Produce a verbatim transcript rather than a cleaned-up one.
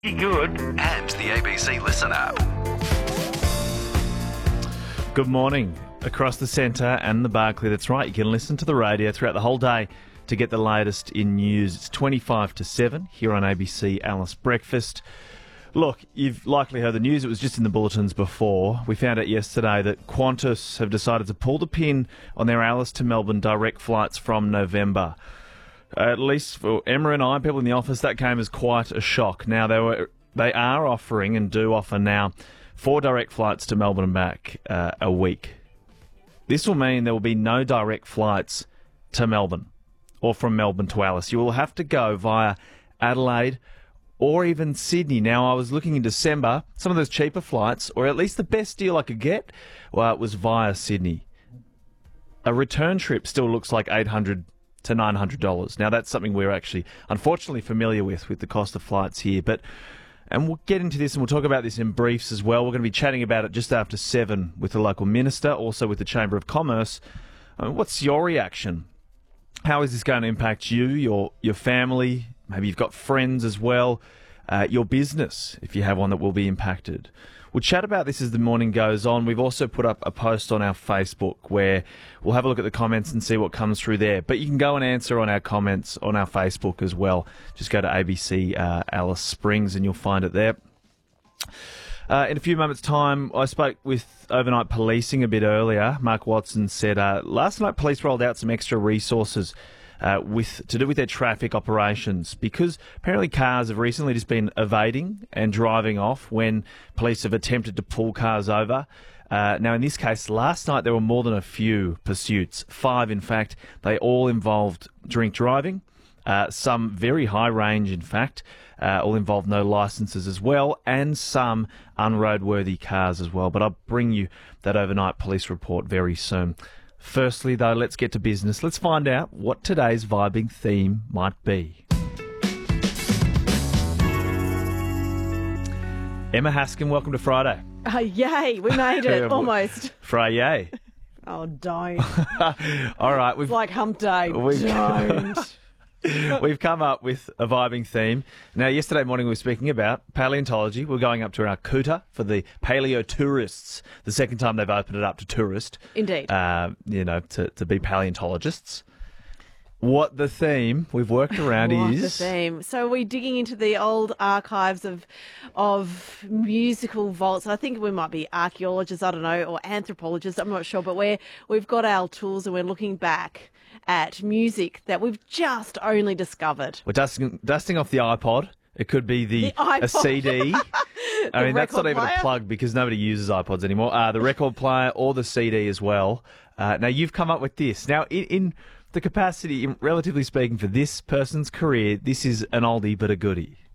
Good. And the A B C Listen app. Good morning. Across the centre and the Barclay, that's right, you can listen to the radio throughout the whole day to get the latest in news. It's twenty-five to seven here on A B C Alice Breakfast. Look, you've likely heard the news. It was just in the bulletins before. We found out yesterday that Qantas have decided to pull the pin on their Alice to Melbourne direct flights from November. At least for Emma and I, people in the office, that came as quite a shock. Now, they were they are offering and do offer now four direct flights to Melbourne and back uh, a week. This will mean there will be no direct flights to Melbourne or from Melbourne to Alice. You will have to go via Adelaide or even Sydney. Now, I was looking in December, some of those cheaper flights, or at least the best deal I could get, well, it was via Sydney. A return trip still looks like eight hundred to nine hundred dollars. Now, that's something we're actually, unfortunately, familiar with, with the cost of flights here. But, and we'll get into this and we'll talk about this in briefs as well. We're going to be chatting about it just after seven with the local minister, also with the Chamber of Commerce. I mean, what's your reaction? How is this going to impact you, your your family? Maybe you've got friends as well. Uh, your business, if you have one that will be impacted. We'll chat about this as the morning goes on. We've also put up a post on our Facebook where we'll have a look at the comments and see what comes through there. But you can go and answer on our comments on our Facebook as well. Just go to A B C uh, Alice Springs and you'll find it there. Uh, in a few moments' time, I spoke with overnight policing a bit earlier. Mark Watson said uh, last night police rolled out some extra resources Uh, with to do with their traffic operations, because apparently cars have recently just been evading and driving off when police have attempted to pull cars over. Uh, now, in this case, last night there were more than a few pursuits, five in fact. They all involved drink driving, uh, some very high range in fact, uh, all involved no licences as well, and some unroadworthy cars as well. But I'll bring you that overnight police report very soon. Firstly, though, let's get to business. Let's find out what today's vibing theme might be. Emma Haskin, welcome to Friday. Uh, yay, we made it, almost. Friday. Oh, don't. All right. We've, it's like hump day. We've, don't. We've come up with a vibing theme. Now, yesterday morning we were speaking about paleontology. We're going up to our Kuta for the paleo tourists. The second time they've opened it up to tourists. Indeed. Uh, you know, to, to be paleontologists. What the theme we've worked around what is... the theme. So we're digging into the old archives of of musical vaults. I think we might be archaeologists, I don't know, or anthropologists, I'm not sure. But we're, we've got our tools and we're looking back at music that we've just only discovered. We're dusting, dusting off the iPod. It could be the, the iPod. a C D. I mean, that's not even player. a plug because nobody uses iPods anymore. Uh, the record player or the C D as well. Uh, now, you've come up with this. Now, in, in the capacity, in, relatively speaking, for this person's career, this is an oldie but a goodie.